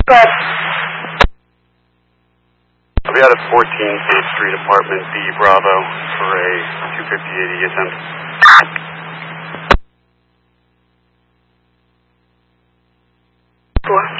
Good. I'll be out at 14 Dave Street, apartment B, Bravo, for a 250-80 attempt. Four.